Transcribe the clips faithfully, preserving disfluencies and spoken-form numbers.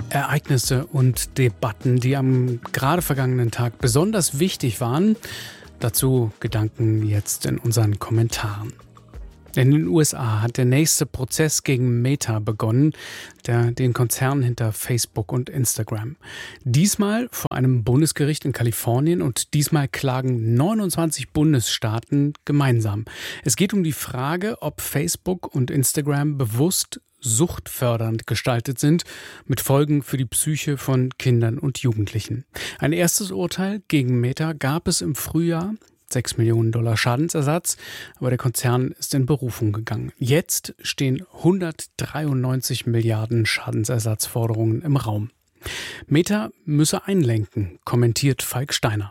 Ereignisse und Debatten, die am gerade vergangenen Tag besonders wichtig waren. Dazu Gedanken jetzt in unseren Kommentaren. In den U S A hat der nächste Prozess gegen Meta begonnen, der, den Konzern hinter Facebook und Instagram. Diesmal vor einem Bundesgericht in Kalifornien und diesmal klagen neunundzwanzig Bundesstaaten gemeinsam. Es geht um die Frage, ob Facebook und Instagram bewusst suchtfördernd gestaltet sind, mit Folgen für die Psyche von Kindern und Jugendlichen. Ein erstes Urteil gegen Meta gab es im Frühjahr. sechs Millionen Dollar Schadensersatz, aber der Konzern ist in Berufung gegangen. Jetzt stehen hundertdreiundneunzig Milliarden Schadensersatzforderungen im Raum. Meta müsse einlenken, kommentiert Falk Steiner.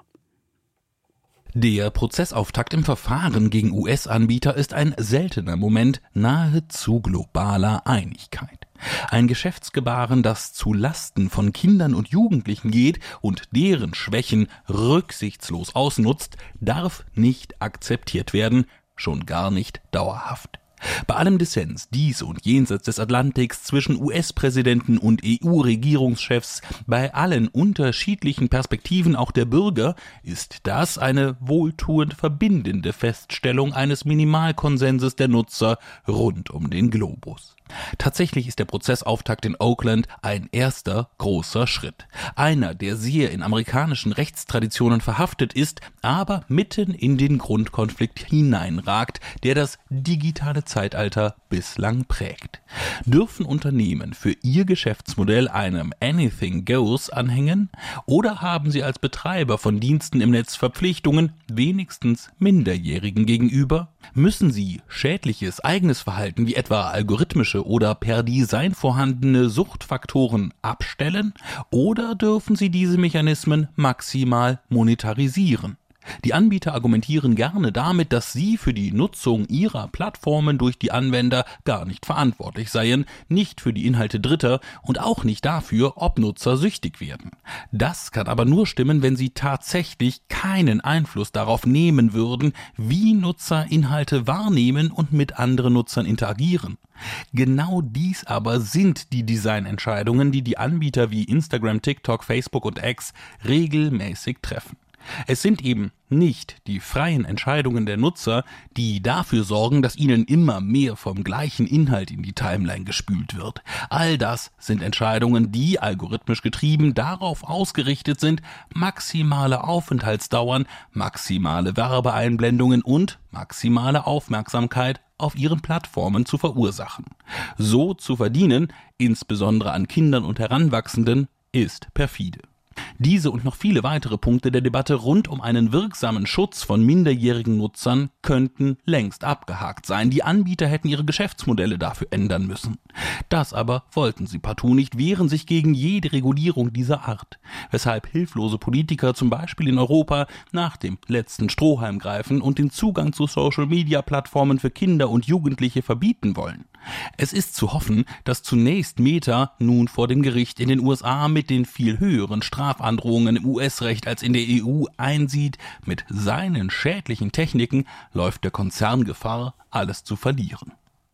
Der Prozessauftakt im Verfahren gegen U S-Anbieter ist ein seltener Moment nahezu globaler Einigkeit. Ein Geschäftsgebaren, das zu Lasten von Kindern und Jugendlichen geht und deren Schwächen rücksichtslos ausnutzt, darf nicht akzeptiert werden, schon gar nicht dauerhaft. Bei allem Dissens dies und jenseits des Atlantiks zwischen U S-Präsidenten und E U-Regierungschefs, bei allen unterschiedlichen Perspektiven auch der Bürger, ist das eine wohltuend verbindende Feststellung eines Minimalkonsenses der Nutzer rund um den Globus. Tatsächlich ist der Prozessauftakt in Oakland ein erster großer Schritt. Einer, der sehr in amerikanischen Rechtstraditionen verhaftet ist, aber mitten in den Grundkonflikt hineinragt, der das digitale Zeitalter bislang prägt. Dürfen Unternehmen für ihr Geschäftsmodell einem Anything Goes anhängen? Oder haben sie als Betreiber von Diensten im Netz Verpflichtungen, wenigstens Minderjährigen gegenüber? Müssen sie schädliches eigenes Verhalten wie etwa algorithmische oder per Design vorhandene Suchtfaktoren abstellen? Oder dürfen sie diese Mechanismen maximal monetarisieren? Die Anbieter argumentieren gerne damit, dass sie für die Nutzung ihrer Plattformen durch die Anwender gar nicht verantwortlich seien, nicht für die Inhalte Dritter und auch nicht dafür, ob Nutzer süchtig werden. Das kann aber nur stimmen, wenn sie tatsächlich keinen Einfluss darauf nehmen würden, wie Nutzer Inhalte wahrnehmen und mit anderen Nutzern interagieren. Genau dies aber sind die Designentscheidungen, die die Anbieter wie Instagram, TikTok, Facebook und X regelmäßig treffen. Es sind eben nicht die freien Entscheidungen der Nutzer, die dafür sorgen, dass ihnen immer mehr vom gleichen Inhalt in die Timeline gespült wird. All das sind Entscheidungen, die algorithmisch getrieben darauf ausgerichtet sind, maximale Aufenthaltsdauern, maximale Werbeeinblendungen und maximale Aufmerksamkeit auf ihren Plattformen zu verursachen. So zu verdienen, insbesondere an Kindern und Heranwachsenden, ist perfide. Diese und noch viele weitere Punkte der Debatte rund um einen wirksamen Schutz von minderjährigen Nutzern könnten längst abgehakt sein. Die Anbieter hätten ihre Geschäftsmodelle dafür ändern müssen. Das aber wollten sie partout nicht, wehren sich gegen jede Regulierung dieser Art. Weshalb hilflose Politiker zum Beispiel in Europa nach dem letzten Strohhalm greifen und den Zugang zu Social-Media-Plattformen für Kinder und Jugendliche verbieten wollen. Es ist zu hoffen, dass zunächst Meta nun vor dem Gericht in den U S A mit den viel höheren Strafandrohungen im U S-Recht als in der E U einsieht. Mit seinen schädlichen Techniken läuft der Konzern Gefahr, alles zu verlieren.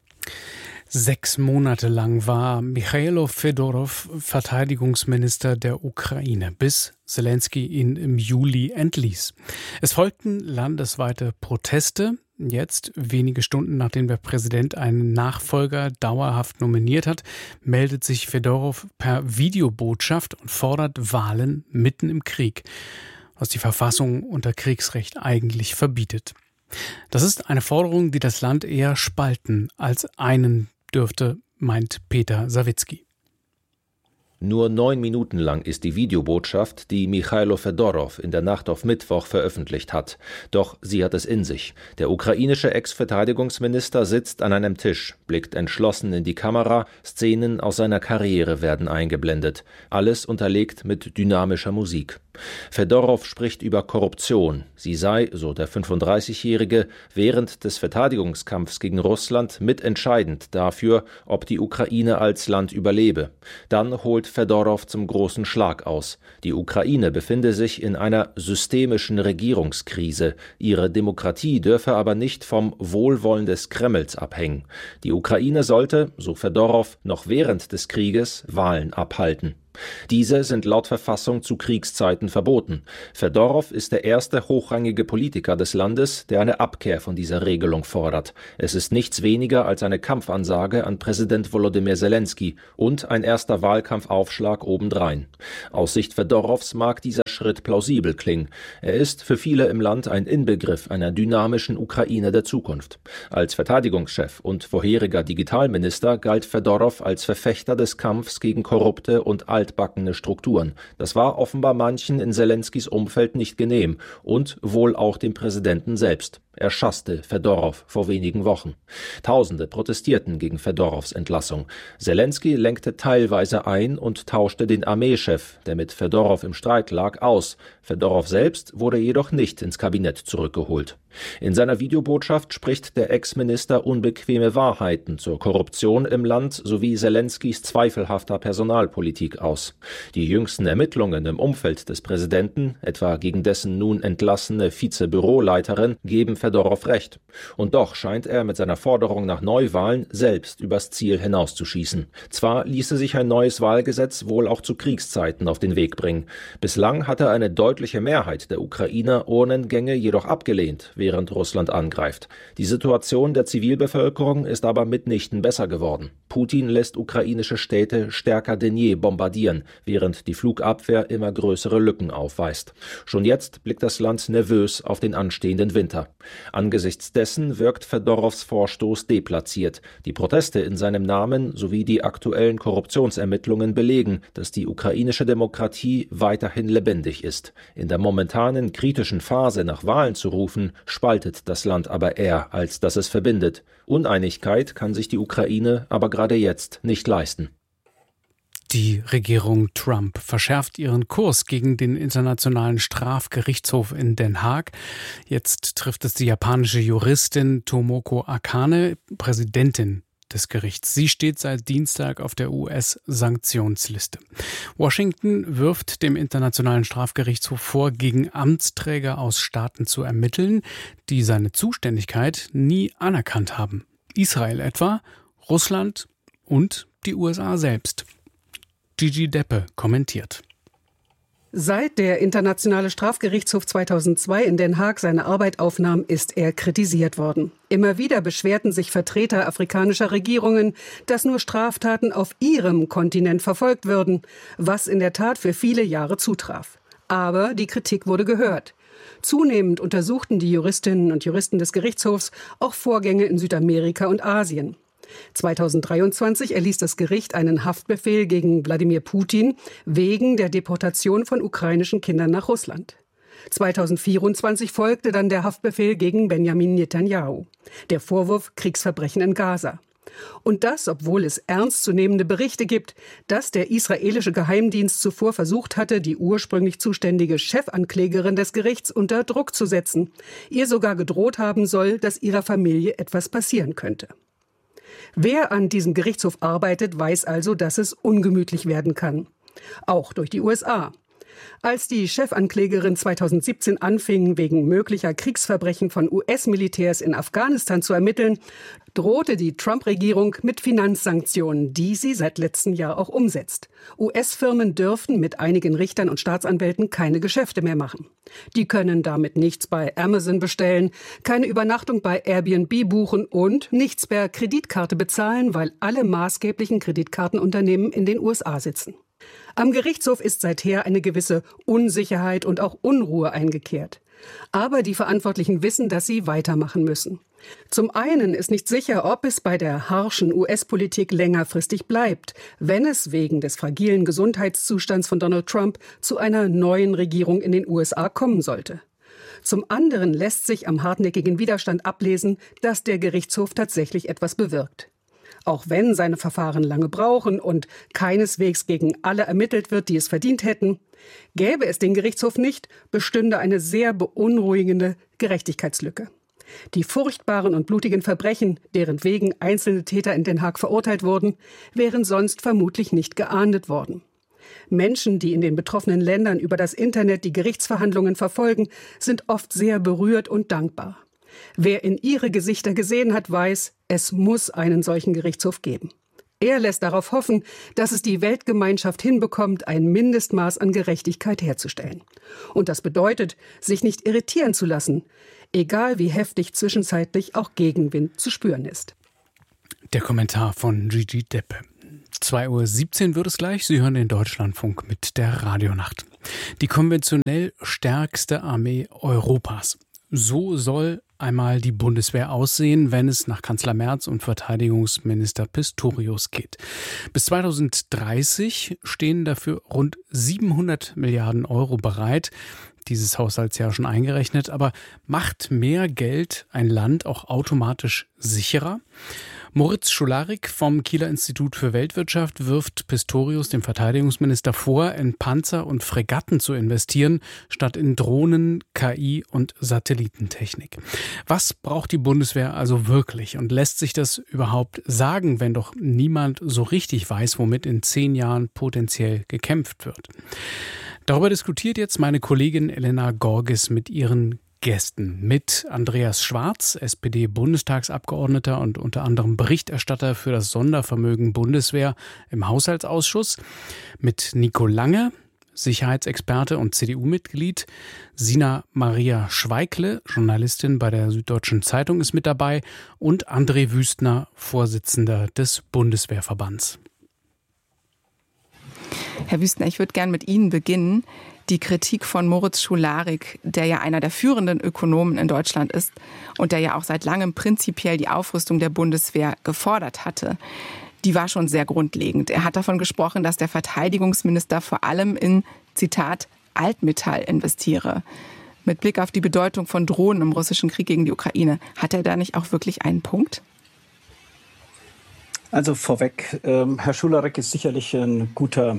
Sechs Monate lang war Michailo Fedorov Verteidigungsminister der Ukraine, bis Selenskyj ihn im Juli entließ. Es folgten landesweite Proteste. Jetzt, wenige Stunden nachdem der Präsident einen Nachfolger dauerhaft nominiert hat, meldet sich Fedorov per Videobotschaft und fordert Wahlen mitten im Krieg, was die Verfassung unter Kriegsrecht eigentlich verbietet. Das ist eine Forderung, die das Land eher spalten als einen dürfte, meint Peter Sawicki. Nur neun Minuten lang ist die Videobotschaft, die Michailo Fedorov in der Nacht auf Mittwoch veröffentlicht hat. Doch sie hat es in sich. Der ukrainische Ex-Verteidigungsminister sitzt an einem Tisch, blickt entschlossen in die Kamera, Szenen aus seiner Karriere werden eingeblendet. Alles unterlegt mit dynamischer Musik. Fedorov spricht über Korruption. Sie sei, so der fünfunddreißigjährige, während des Verteidigungskampfs gegen Russland mitentscheidend dafür, ob die Ukraine als Land überlebe. Dann holt Fedorov zum großen Schlag aus. Die Ukraine befinde sich in einer systemischen Regierungskrise. Ihre Demokratie dürfe aber nicht vom Wohlwollen des Kremls abhängen. Die Ukraine sollte, so Fedorov, noch während des Krieges Wahlen abhalten. Diese sind laut Verfassung zu Kriegszeiten verboten. Fedorow ist der erste hochrangige Politiker des Landes, der eine Abkehr von dieser Regelung fordert. Es ist nichts weniger als eine Kampfansage an Präsident Volodymyr Zelensky und ein erster Wahlkampfaufschlag obendrein. Aus Sicht Fedorows mag dieser Schritt plausibel klingen. Er ist für viele im Land ein Inbegriff einer dynamischen Ukraine der Zukunft. Als Verteidigungschef und vorheriger Digitalminister galt Fedorow als Verfechter des Kampfs gegen korrupte und altbackene Strukturen. Das war offenbar manchen in Zelenskys Umfeld nicht genehm und wohl auch dem Präsidenten selbst. Er schasste Fedorow vor wenigen Wochen. Tausende protestierten gegen Fedorows Entlassung. Zelensky lenkte teilweise ein und tauschte den Armeechef, der mit Fedorow im Streit lag, aus. Fedorow selbst wurde jedoch nicht ins Kabinett zurückgeholt. In seiner Videobotschaft spricht der Ex-Minister unbequeme Wahrheiten zur Korruption im Land sowie Zelenskys zweifelhafter Personalpolitik aus. Die jüngsten Ermittlungen im Umfeld des Präsidenten, etwa gegen dessen nun entlassene Vize-Büroleiterin, geben Fedorow recht. Und doch scheint er mit seiner Forderung nach Neuwahlen selbst übers Ziel hinauszuschießen. Zwar ließe sich ein neues Wahlgesetz wohl auch zu Kriegszeiten auf den Weg bringen. Bislang hatte eine deutliche Mehrheit der Ukrainer Urnengänge jedoch abgelehnt, während Russland angreift. Die Situation der Zivilbevölkerung ist aber mitnichten besser geworden. Putin lässt ukrainische Städte stärker denn je bombardieren, während die Flugabwehr immer größere Lücken aufweist. Schon jetzt blickt das Land nervös auf den anstehenden Winter. Angesichts dessen wirkt Fedorows Vorstoß deplatziert. Die Proteste in seinem Namen sowie die aktuellen Korruptionsermittlungen belegen, dass die ukrainische Demokratie weiterhin lebendig ist. In der momentanen kritischen Phase nach Wahlen zu rufen, spaltet das Land aber eher, als dass es verbindet. Uneinigkeit kann sich die Ukraine aber gerade jetzt nicht leisten. Die Regierung Trump verschärft ihren Kurs gegen den Internationalen Strafgerichtshof in Den Haag. Jetzt trifft es die japanische Juristin Tomoko Akane, Präsidentin des Gerichts. Sie steht seit Dienstag auf der U S-Sanktionsliste. Washington wirft dem Internationalen Strafgerichtshof vor, gegen Amtsträger aus Staaten zu ermitteln, die seine Zuständigkeit nie anerkannt haben. Israel etwa, Russland und die U S A selbst. Gigi Deppe kommentiert. Seit der Internationale Strafgerichtshof zweitausendzwei in Den Haag seine Arbeit aufnahm, ist er kritisiert worden. Immer wieder beschwerten sich Vertreter afrikanischer Regierungen, dass nur Straftaten auf ihrem Kontinent verfolgt würden, was in der Tat für viele Jahre zutraf. Aber die Kritik wurde gehört. Zunehmend untersuchten die Juristinnen und Juristen des Gerichtshofs auch Vorgänge in Südamerika und Asien. zweitausenddreiundzwanzig erließ das Gericht einen Haftbefehl gegen Wladimir Putin wegen der Deportation von ukrainischen Kindern nach Russland. zweitausendvierundzwanzig folgte dann der Haftbefehl gegen Benjamin Netanyahu. Der Vorwurf Kriegsverbrechen in Gaza. Und das, obwohl es ernstzunehmende Berichte gibt, dass der israelische Geheimdienst zuvor versucht hatte, die ursprünglich zuständige Chefanklägerin des Gerichts unter Druck zu setzen. Ihr sogar gedroht haben soll, dass ihrer Familie etwas passieren könnte. Wer an diesem Gerichtshof arbeitet, weiß also, dass es ungemütlich werden kann. Auch durch die U S A. Als die Chefanklägerin zweitausendsiebzehn anfing, wegen möglicher Kriegsverbrechen von U S-Militärs in Afghanistan zu ermitteln, drohte die Trump-Regierung mit Finanzsanktionen, die sie seit letztem Jahr auch umsetzt. U S-Firmen dürfen mit einigen Richtern und Staatsanwälten keine Geschäfte mehr machen. Die können damit nichts bei Amazon bestellen, keine Übernachtung bei Airbnb buchen und nichts per Kreditkarte bezahlen, weil alle maßgeblichen Kreditkartenunternehmen in den U S A sitzen. Am Gerichtshof ist seither eine gewisse Unsicherheit und auch Unruhe eingekehrt. Aber die Verantwortlichen wissen, dass sie weitermachen müssen. Zum einen ist nicht sicher, ob es bei der harschen U S-Politik längerfristig bleibt, wenn es wegen des fragilen Gesundheitszustands von Donald Trump zu einer neuen Regierung in den U S A kommen sollte. Zum anderen lässt sich am hartnäckigen Widerstand ablesen, dass der Gerichtshof tatsächlich etwas bewirkt. Auch wenn seine Verfahren lange brauchen und keineswegs gegen alle ermittelt wird, die es verdient hätten, gäbe es den Gerichtshof nicht, bestünde eine sehr beunruhigende Gerechtigkeitslücke. Die furchtbaren und blutigen Verbrechen, deren wegen einzelne Täter in Den Haag verurteilt wurden, wären sonst vermutlich nicht geahndet worden. Menschen, die in den betroffenen Ländern über das Internet die Gerichtsverhandlungen verfolgen, sind oft sehr berührt und dankbar. Wer in ihre Gesichter gesehen hat, weiß, es muss einen solchen Gerichtshof geben. Er lässt darauf hoffen, dass es die Weltgemeinschaft hinbekommt, ein Mindestmaß an Gerechtigkeit herzustellen. Und das bedeutet, sich nicht irritieren zu lassen, egal wie heftig zwischenzeitlich auch Gegenwind zu spüren ist. Der Kommentar von Gigi Deppe. zwei Uhr siebzehn wird es gleich. Sie hören den Deutschlandfunk mit der Radionacht. Die konventionell stärkste Armee Europas. So soll einmal die Bundeswehr aussehen, wenn es nach Kanzler Merz und Verteidigungsminister Pistorius geht. Bis zweitausenddreißig stehen dafür rund siebenhundert Milliarden Euro bereit. Dieses Haushaltsjahr schon eingerechnet. Aber macht mehr Geld ein Land auch automatisch sicherer? Moritz Scholarik vom Kieler Institut für Weltwirtschaft wirft Pistorius, dem Verteidigungsminister, vor, in Panzer und Fregatten zu investieren, statt in Drohnen, K I und Satellitentechnik. Was braucht die Bundeswehr also wirklich? Und lässt sich das überhaupt sagen, wenn doch niemand so richtig weiß, womit in zehn Jahren potenziell gekämpft wird? Darüber diskutiert jetzt meine Kollegin Elena Gorges mit ihren Gästen. Mit Andreas Schwarz, S P D-Bundestagsabgeordneter und unter anderem Berichterstatter für das Sondervermögen Bundeswehr im Haushaltsausschuss. Mit Nico Lange, Sicherheitsexperte und C D U-Mitglied. Sina Maria Schweikle, Journalistin bei der Süddeutschen Zeitung, ist mit dabei. Und André Wüstner, Vorsitzender des Bundeswehrverbands. Herr Wüstner, ich würde gern mit Ihnen beginnen. Die Kritik von Moritz Scholarik, der ja einer der führenden Ökonomen in Deutschland ist und der ja auch seit langem prinzipiell die Aufrüstung der Bundeswehr gefordert hatte, die war schon sehr grundlegend. Er hat davon gesprochen, dass der Verteidigungsminister vor allem in, Zitat, Altmetall investiere. Mit Blick auf die Bedeutung von Drohnen im russischen Krieg gegen die Ukraine, hat er da nicht auch wirklich einen Punkt? Also vorweg, ähm, Herr Scholarik ist sicherlich ein guter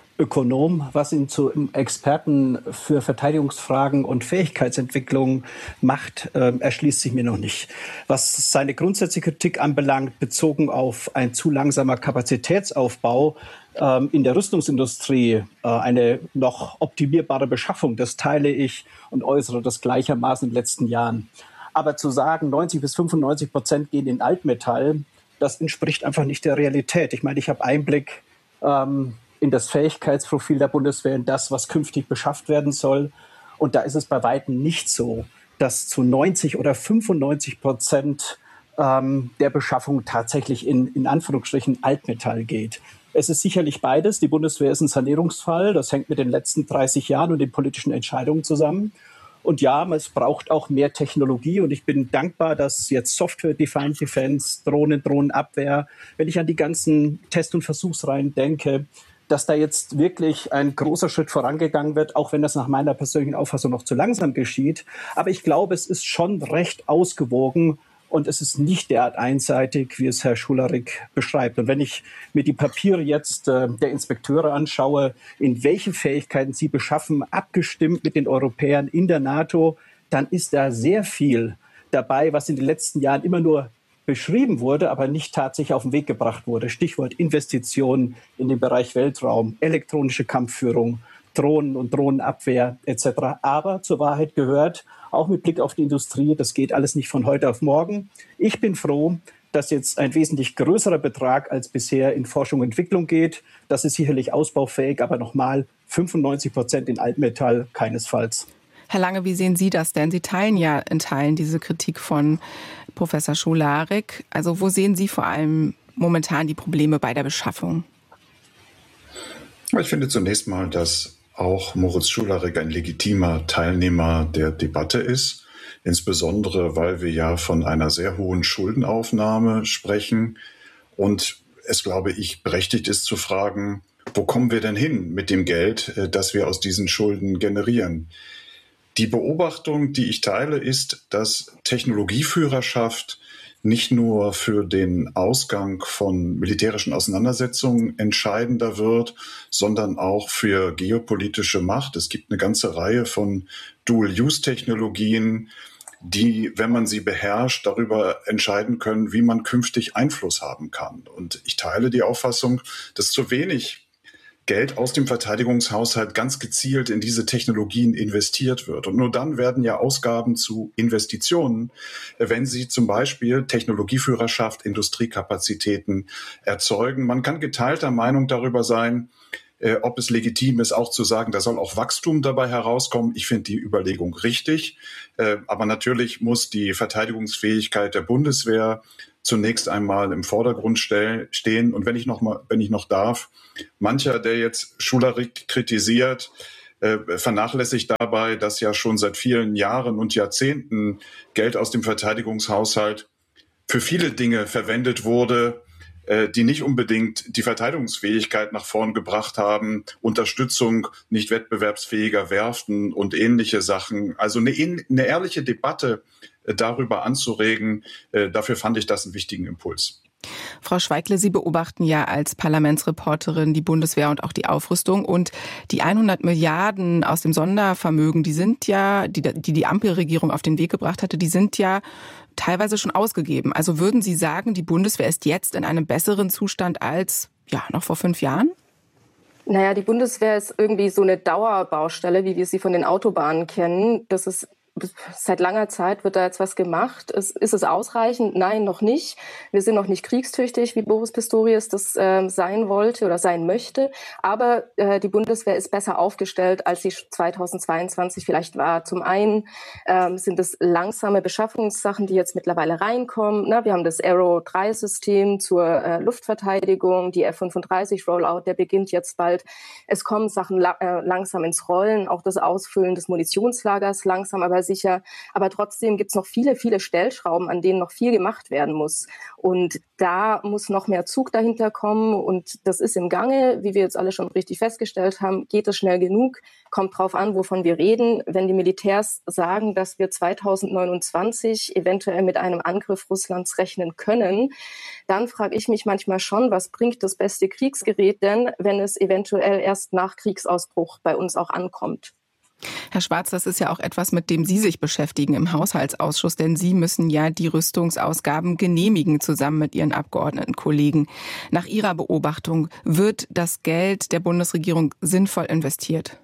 Ökonom. Was ihn zu Experten für Verteidigungsfragen und Fähigkeitsentwicklung macht, äh, erschließt sich mir noch nicht. Was seine grundsätzliche Kritik anbelangt, bezogen auf ein zu langsamer Kapazitätsaufbau äh, in der Rüstungsindustrie, äh, eine noch optimierbare Beschaffung, das teile ich und äußere das gleichermaßen in den letzten Jahren. Aber zu sagen, neunzig bis fünfundneunzig Prozent gehen in Altmetall, das entspricht einfach nicht der Realität. Ich meine, ich habe Einblick ähm, in das Fähigkeitsprofil der Bundeswehr, in das, was künftig beschafft werden soll. Und da ist es bei weitem nicht so, dass zu neunzig oder fünfundneunzig Prozent ähm, der Beschaffung tatsächlich in, in Anführungsstrichen Altmetall geht. Es ist sicherlich beides. Die Bundeswehr ist ein Sanierungsfall. Das hängt mit den letzten dreißig Jahren und den politischen Entscheidungen zusammen. Und ja, es braucht auch mehr Technologie. Und ich bin dankbar, dass jetzt Software-Defined Defense, Drohnen, Drohnenabwehr, wenn ich an die ganzen Test- und Versuchsreihen denke, dass da jetzt wirklich ein großer Schritt vorangegangen wird, auch wenn das nach meiner persönlichen Auffassung noch zu langsam geschieht. Aber ich glaube, es ist schon recht ausgewogen und es ist nicht derart einseitig, wie es Herr Scholarik beschreibt. Und wenn ich mir die Papiere jetzt äh, der Inspekteure anschaue, in welchen Fähigkeiten sie beschaffen, abgestimmt mit den Europäern in der NATO, dann ist da sehr viel dabei, was in den letzten Jahren immer nur beschrieben wurde, aber nicht tatsächlich auf den Weg gebracht wurde. Stichwort Investitionen in den Bereich Weltraum, elektronische Kampfführung, Drohnen und Drohnenabwehr et cetera. Aber zur Wahrheit gehört, auch mit Blick auf die Industrie, das geht alles nicht von heute auf morgen. Ich bin froh, dass jetzt ein wesentlich größerer Betrag als bisher in Forschung und Entwicklung geht. Das ist sicherlich ausbaufähig, aber nochmal fünfundneunzig Prozent in Altmetall keinesfalls. Herr Lange, wie sehen Sie das denn? Sie teilen ja in Teilen diese Kritik von Professor Scholarik. Also wo sehen Sie vor allem momentan die Probleme bei der Beschaffung? Ich finde zunächst mal, dass auch Moritz Scholarik ein legitimer Teilnehmer der Debatte ist. Insbesondere, weil wir ja von einer sehr hohen Schuldenaufnahme sprechen. Und es, glaube ich, berechtigt ist zu fragen, wo kommen wir denn hin mit dem Geld, das wir aus diesen Schulden generieren? Die Beobachtung, die ich teile, ist, dass Technologieführerschaft nicht nur für den Ausgang von militärischen Auseinandersetzungen entscheidender wird, sondern auch für geopolitische Macht. Es gibt eine ganze Reihe von Dual-Use-Technologien, die, wenn man sie beherrscht, darüber entscheiden können, wie man künftig Einfluss haben kann. Und ich teile die Auffassung, dass zu wenig Geld aus dem Verteidigungshaushalt ganz gezielt in diese Technologien investiert wird. Und nur dann werden ja Ausgaben zu Investitionen, wenn sie zum Beispiel Technologieführerschaft, Industriekapazitäten erzeugen. Man kann geteilter Meinung darüber sein, äh, ob es legitim ist, auch zu sagen, da soll auch Wachstum dabei herauskommen. Ich finde die Überlegung richtig. Äh, aber natürlich muss die Verteidigungsfähigkeit der Bundeswehr zunächst einmal im Vordergrund stell, stehen. Und wenn ich noch mal, wenn ich noch darf, mancher, der jetzt Schularik kritisiert, äh, vernachlässigt dabei, dass ja schon seit vielen Jahren und Jahrzehnten Geld aus dem Verteidigungshaushalt für viele Dinge verwendet wurde, äh, die nicht unbedingt die Verteidigungsfähigkeit nach vorn gebracht haben, Unterstützung nicht wettbewerbsfähiger Werften und ähnliche Sachen. Also eine, eine ehrliche Debatte darüber anzuregen. Dafür fand ich das einen wichtigen Impuls. Frau Schweigle, Sie beobachten ja als Parlamentsreporterin die Bundeswehr und auch die Aufrüstung. Und die hundert Milliarden aus dem Sondervermögen, die sind ja, die die, die Ampelregierung auf den Weg gebracht hatte, die sind ja teilweise schon ausgegeben. Also würden Sie sagen, die Bundeswehr ist jetzt in einem besseren Zustand als ja noch vor fünf Jahren? Naja, die Bundeswehr ist irgendwie so eine Dauerbaustelle, wie wir sie von den Autobahnen kennen. Das ist Seit langer Zeit wird da jetzt was gemacht. Ist, ist es ausreichend? Nein, noch nicht. Wir sind noch nicht kriegstüchtig, wie Boris Pistorius das äh, sein wollte oder sein möchte. Aber äh, die Bundeswehr ist besser aufgestellt, als sie zweitausendzweiundzwanzig vielleicht war. Zum einen ähm, sind es langsame Beschaffungssachen, die jetzt mittlerweile reinkommen. Na, wir haben das Arrow drei System zur äh, Luftverteidigung, die F fünfunddreißig Rollout, der beginnt jetzt bald. Es kommen Sachen la- äh, langsam ins Rollen, auch das Ausfüllen des Munitionslagers langsam, aber sicher. Aber trotzdem gibt es noch viele, viele Stellschrauben, an denen noch viel gemacht werden muss. Und da muss noch mehr Zug dahinter kommen. Und das ist im Gange, wie wir jetzt alle schon richtig festgestellt haben. Geht es schnell genug? Kommt drauf an, wovon wir reden. Wenn die Militärs sagen, dass wir zweitausendneunundzwanzig eventuell mit einem Angriff Russlands rechnen können, dann frage ich mich manchmal schon, was bringt das beste Kriegsgerät denn, wenn es eventuell erst nach Kriegsausbruch bei uns auch ankommt? Herr Schwarz, das ist ja auch etwas, mit dem Sie sich beschäftigen im Haushaltsausschuss, denn Sie müssen ja die Rüstungsausgaben genehmigen, zusammen mit Ihren Abgeordnetenkollegen. Nach Ihrer Beobachtung, wird das Geld der Bundesregierung sinnvoll investiert?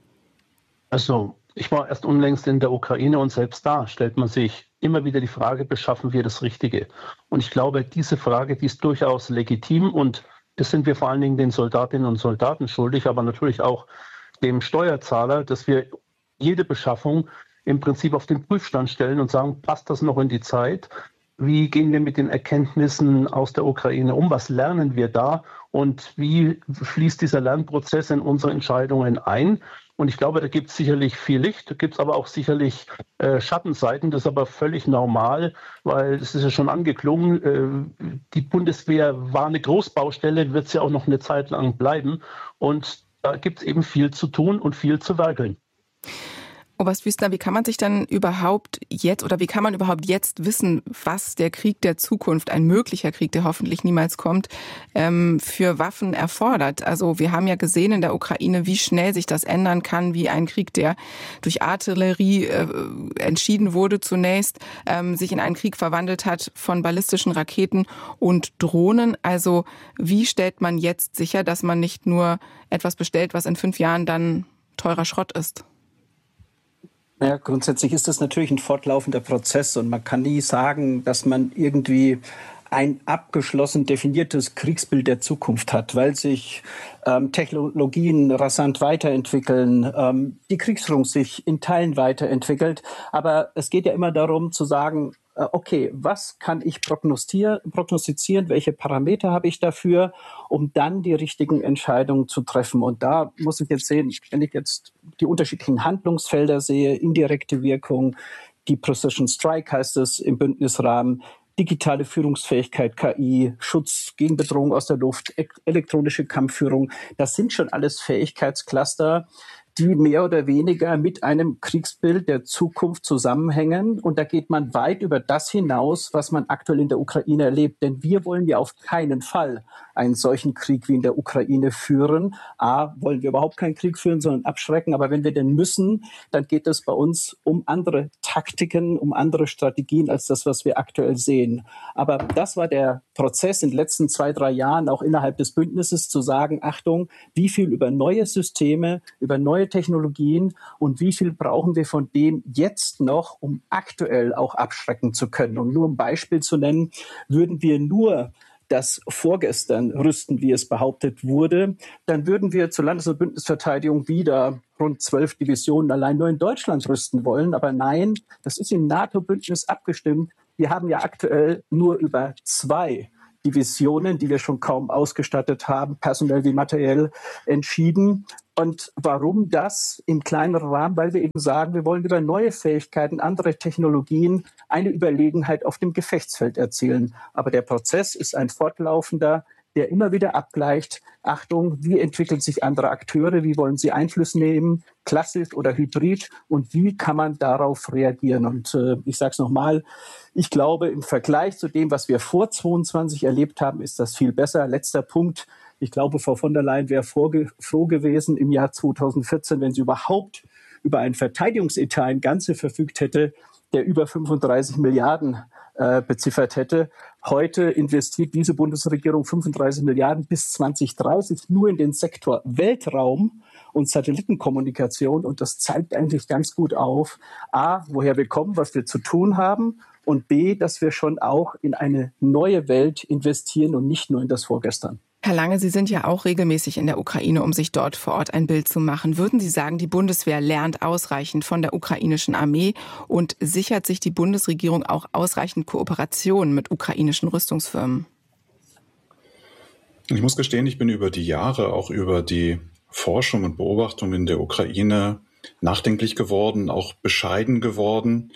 Also, ich war erst unlängst in der Ukraine und selbst da stellt man sich immer wieder die Frage, beschaffen wir das Richtige? Und ich glaube, diese Frage, die ist durchaus legitim und das sind wir vor allen Dingen den Soldatinnen und Soldaten schuldig, aber natürlich auch dem Steuerzahler, dass wir jede Beschaffung im Prinzip auf den Prüfstand stellen und sagen, passt das noch in die Zeit? Wie gehen wir mit den Erkenntnissen aus der Ukraine um? Was lernen wir da? Und wie fließt dieser Lernprozess in unsere Entscheidungen ein? Und ich glaube, da gibt es sicherlich viel Licht, da gibt es aber auch sicherlich äh, Schattenseiten. Das ist aber völlig normal, weil es ist ja schon angeklungen, äh, die Bundeswehr war eine Großbaustelle, wird sie auch noch eine Zeit lang bleiben. Und da gibt es eben viel zu tun und viel zu werkeln. Oberst Wüstner, wie kann man sich dann überhaupt jetzt oder wie kann man überhaupt jetzt wissen, was der Krieg der Zukunft, ein möglicher Krieg, der hoffentlich niemals kommt, ähm, für Waffen erfordert? Also wir haben ja gesehen in der Ukraine, wie schnell sich das ändern kann, wie ein Krieg, der durch Artillerie äh, entschieden wurde zunächst, ähm, sich in einen Krieg verwandelt hat von ballistischen Raketen und Drohnen. Also wie stellt man jetzt sicher, dass man nicht nur etwas bestellt, was in fünf Jahren dann teurer Schrott ist? Ja, grundsätzlich ist das natürlich ein fortlaufender Prozess und man kann nie sagen, dass man irgendwie ein abgeschlossen definiertes Kriegsbild der Zukunft hat, weil sich ähm, Technologien rasant weiterentwickeln, ähm, die Kriegsführung sich in Teilen weiterentwickelt. Aber es geht ja immer darum zu sagen, äh, okay, was kann ich prognostizieren, welche Parameter habe ich dafür, um dann die richtigen Entscheidungen zu treffen. Und da muss ich jetzt sehen, wenn ich jetzt die unterschiedlichen Handlungsfelder sehe, indirekte Wirkung, die Precision Strike heißt es im Bündnisrahmen, digitale Führungsfähigkeit, K I, Schutz gegen Bedrohung aus der Luft, elektronische Kampfführung, das sind schon alles Fähigkeitscluster, die mehr oder weniger mit einem Kriegsbild der Zukunft zusammenhängen. Und da geht man weit über das hinaus, was man aktuell in der Ukraine erlebt. Denn wir wollen ja auf keinen Fall einen solchen Krieg wie in der Ukraine führen. A, wollen wir überhaupt keinen Krieg führen, sondern abschrecken. Aber wenn wir denn müssen, dann geht es bei uns um andere Taktiken, um andere Strategien als das, was wir aktuell sehen. Aber das war der Prozess in den letzten zwei, drei Jahren auch innerhalb des Bündnisses zu sagen, Achtung, wie viel über neue Systeme, über neue Technologien und wie viel brauchen wir von dem jetzt noch, um aktuell auch abschrecken zu können. Und nur um ein Beispiel zu nennen, würden wir nur das vorgestern rüsten, wie es behauptet wurde, dann würden wir zur Landes- und Bündnisverteidigung wieder rund zwölf Divisionen allein nur in Deutschland rüsten wollen. Aber nein, das ist im NATO-Bündnis abgestimmt. Wir haben ja aktuell nur über zwei Divisionen, die wir schon kaum ausgestattet haben, personell wie materiell, entschieden. Und warum das im kleineren Rahmen? Weil wir eben sagen, wir wollen über neue Fähigkeiten, andere Technologien eine Überlegenheit auf dem Gefechtsfeld erzielen. Aber der Prozess ist ein fortlaufender, der immer wieder abgleicht. Achtung, wie entwickeln sich andere Akteure? Wie wollen sie Einfluss nehmen? Klassisch oder hybrid? Und wie kann man darauf reagieren? Und äh, ich sage es nochmal, ich glaube, im Vergleich zu dem, was wir vor zweiundzwanzig erlebt haben, ist das viel besser. Letzter Punkt. Ich glaube, Frau von der Leyen wäre froh gewesen im Jahr zweitausendvierzehn, wenn sie überhaupt über einen Verteidigungsetat im Ganze verfügt hätte, der über fünfunddreißig Milliarden äh, beziffert hätte. Heute investiert diese Bundesregierung fünfunddreißig Milliarden bis zwanzig dreißig nur in den Sektor Weltraum und Satellitenkommunikation. Und das zeigt eigentlich ganz gut auf, A, woher wir kommen, was wir zu tun haben, und B, dass wir schon auch in eine neue Welt investieren und nicht nur in das Vorgestern. Herr Lange, Sie sind ja auch regelmäßig in der Ukraine, um sich dort vor Ort ein Bild zu machen. Würden Sie sagen, die Bundeswehr lernt ausreichend von der ukrainischen Armee und sichert sich die Bundesregierung auch ausreichend Kooperation mit ukrainischen Rüstungsfirmen? Ich muss gestehen, ich bin über die Jahre, auch über die Forschung und Beobachtung in der Ukraine nachdenklich geworden, auch bescheiden geworden.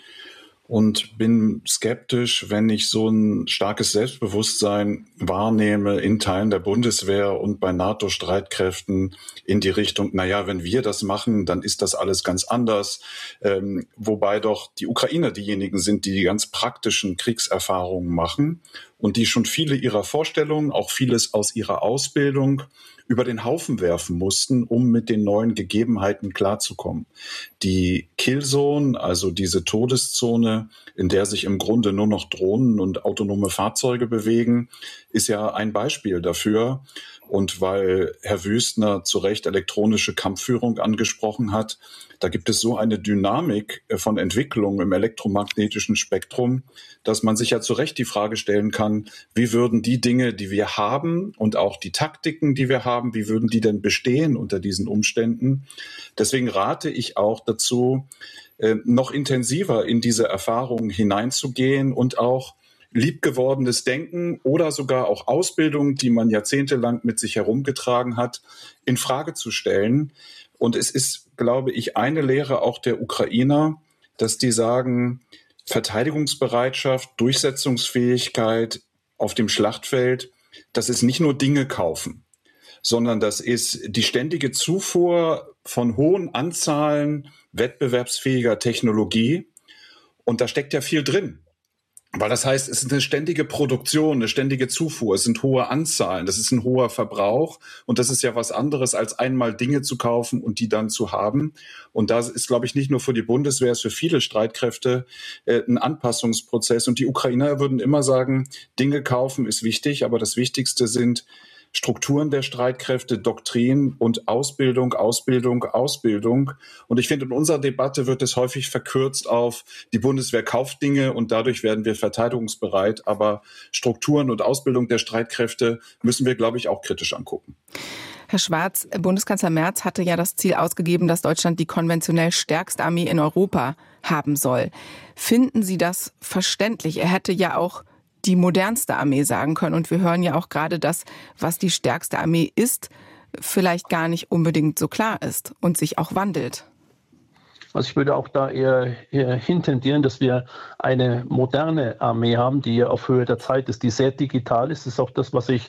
Und bin skeptisch, wenn ich so ein starkes Selbstbewusstsein wahrnehme in Teilen der Bundeswehr und bei NATO-Streitkräften in die Richtung, naja, wenn wir das machen, dann ist das alles ganz anders. Ähm, wobei doch die Ukrainer diejenigen sind, die die ganz praktischen Kriegserfahrungen machen und die schon viele ihrer Vorstellungen, auch vieles aus ihrer Ausbildung über den Haufen werfen mussten, um mit den neuen Gegebenheiten klarzukommen. Die Killzone, also diese Todeszone, in der sich im Grunde nur noch Drohnen und autonome Fahrzeuge bewegen, ist ja ein Beispiel dafür. Und weil Herr Wüstner zu Recht elektronische Kampfführung angesprochen hat, da gibt es so eine Dynamik von Entwicklung im elektromagnetischen Spektrum, dass man sich ja zu Recht die Frage stellen kann, wie würden die Dinge, die wir haben und auch die Taktiken, die wir haben, wie würden die denn bestehen unter diesen Umständen? Deswegen rate ich auch dazu, noch intensiver in diese Erfahrungen hineinzugehen und auch liebgewordenes Denken oder sogar auch Ausbildung, die man jahrzehntelang mit sich herumgetragen hat, in Frage zu stellen. Und es ist, glaube ich, eine Lehre auch der Ukrainer, dass die sagen, Verteidigungsbereitschaft, Durchsetzungsfähigkeit auf dem Schlachtfeld, das ist nicht nur Dinge kaufen, sondern das ist die ständige Zufuhr von hohen Anzahlen wettbewerbsfähiger Technologie. Und da steckt ja viel drin. Weil das heißt, es ist eine ständige Produktion, eine ständige Zufuhr, es sind hohe Anzahlen, das ist ein hoher Verbrauch und das ist ja was anderes, als einmal Dinge zu kaufen und die dann zu haben. Und das ist, glaube ich, nicht nur für die Bundeswehr, es ist für viele Streitkräfte äh, ein Anpassungsprozess. Und die Ukrainer würden immer sagen, Dinge kaufen ist wichtig, aber das Wichtigste sind Strukturen der Streitkräfte, Doktrin und Ausbildung, Ausbildung, Ausbildung. Und ich finde, in unserer Debatte wird es häufig verkürzt auf die Bundeswehr kauft Dinge und dadurch werden wir verteidigungsbereit. Aber Strukturen und Ausbildung der Streitkräfte müssen wir, glaube ich, auch kritisch angucken. Herr Schwarz, Bundeskanzler Merz hatte ja das Ziel ausgegeben, dass Deutschland die konventionell stärkste Armee in Europa haben soll. Finden Sie das verständlich? Er hätte ja auch die modernste Armee sagen können. Und wir hören ja auch gerade, dass, was die stärkste Armee ist, vielleicht gar nicht unbedingt so klar ist und sich auch wandelt. Also ich würde auch da eher, eher hintendieren, dass wir eine moderne Armee haben, die auf Höhe der Zeit ist, die sehr digital ist. Das ist auch das, was ich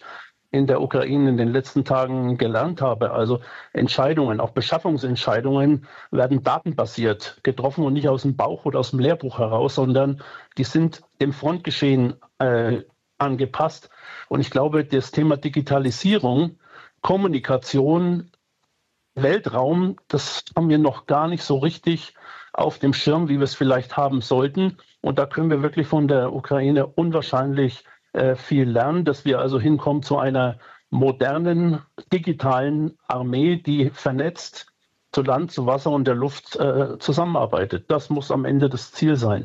in der Ukraine in den letzten Tagen gelernt habe. Also Entscheidungen, auch Beschaffungsentscheidungen werden datenbasiert getroffen und nicht aus dem Bauch oder aus dem Lehrbuch heraus, sondern die sind dem Frontgeschehen äh, angepasst. Und ich glaube, das Thema Digitalisierung, Kommunikation, Weltraum, das haben wir noch gar nicht so richtig auf dem Schirm, wie wir es vielleicht haben sollten. Und da können wir wirklich von der Ukraine unwahrscheinlich äh, viel lernen, dass wir also hinkommen zu einer modernen, digitalen Armee, die vernetzt zu Land, zu Wasser und der Luft äh, zusammenarbeitet. Das muss am Ende das Ziel sein.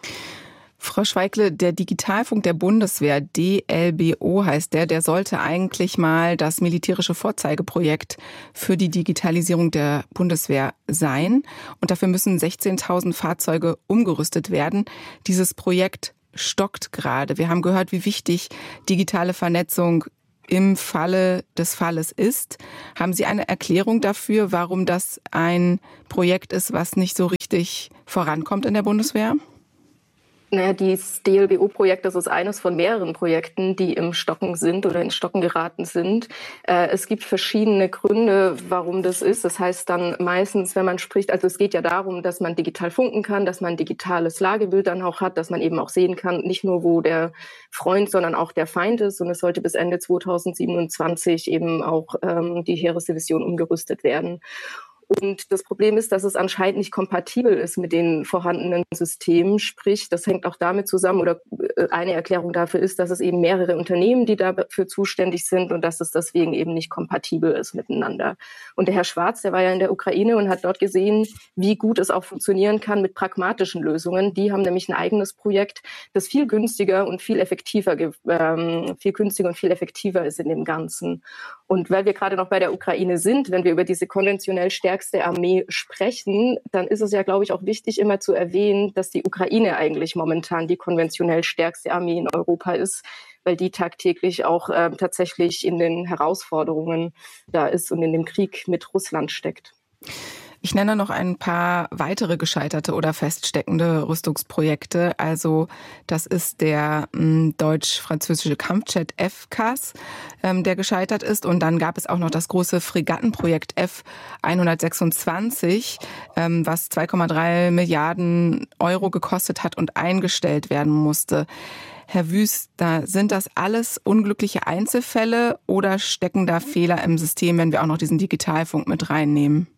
Frau Schweigle, der Digitalfunk der Bundeswehr, D L B O heißt der, der sollte eigentlich mal das militärische Vorzeigeprojekt für die Digitalisierung der Bundeswehr sein. Und dafür müssen sechzehntausend Fahrzeuge umgerüstet werden. Dieses Projekt stockt gerade. Wir haben gehört, wie wichtig digitale Vernetzung im Falle des Falles ist. Haben Sie eine Erklärung dafür, warum das ein Projekt ist, was nicht so richtig vorankommt in der Bundeswehr? Naja, dieses D L B O-Projekt, das ist eines von mehreren Projekten, die im Stocken sind oder ins Stocken geraten sind. Äh, es gibt verschiedene Gründe, warum das ist. Das heißt dann meistens, wenn man spricht, also es geht ja darum, dass man digital funken kann, dass man ein digitales Lagebild dann auch hat, dass man eben auch sehen kann, nicht nur wo der Freund, sondern auch der Feind ist. Und es sollte bis Ende zweitausendsiebenundzwanzig eben auch ähm, die Heeresdivision umgerüstet werden. Und das Problem ist, dass es anscheinend nicht kompatibel ist mit den vorhandenen Systemen. Sprich, das hängt auch damit zusammen, oder eine Erklärung dafür ist, dass es eben mehrere Unternehmen, die dafür zuständig sind und dass es deswegen eben nicht kompatibel ist miteinander. Und der Herr Schwarz, der war ja in der Ukraine und hat dort gesehen, wie gut es auch funktionieren kann mit pragmatischen Lösungen. Die haben nämlich ein eigenes Projekt, das viel günstiger und viel effektiver, ähm, viel günstiger und viel effektiver ist in dem Ganzen. Und weil wir gerade noch bei der Ukraine sind, wenn wir über diese konventionell stärkste Armee sprechen, dann ist es ja, glaube ich, auch wichtig, immer zu erwähnen, dass die Ukraine eigentlich momentan die konventionell stärkste Armee in Europa ist, weil die tagtäglich auch äh, tatsächlich in den Herausforderungen da ist und in dem Krieg mit Russland steckt. Ich nenne noch ein paar weitere gescheiterte oder feststeckende Rüstungsprojekte. Also das ist der m, deutsch-französische Kampfjet F C A S, ähm, der gescheitert ist. Und dann gab es auch noch das große Fregattenprojekt F hundertsechsundzwanzig, ähm, was zwei Komma drei Milliarden Euro gekostet hat und eingestellt werden musste. Herr Wüst, sind das alles unglückliche Einzelfälle oder stecken da Fehler im System, wenn wir auch noch diesen Digitalfunk mit reinnehmen?